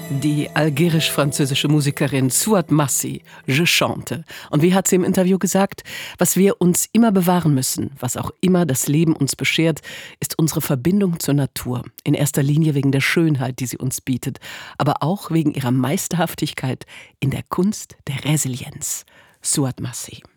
Die algerisch-französische Musikerin Souad Massi, Je chante. Und wie hat sie im Interview gesagt, was wir uns immer bewahren müssen, was auch immer das Leben uns beschert, ist unsere Verbindung zur Natur. In erster Linie wegen der Schönheit, die sie uns bietet, aber auch wegen ihrer Meisterhaftigkeit in der Kunst der Resilienz. Souad Massi.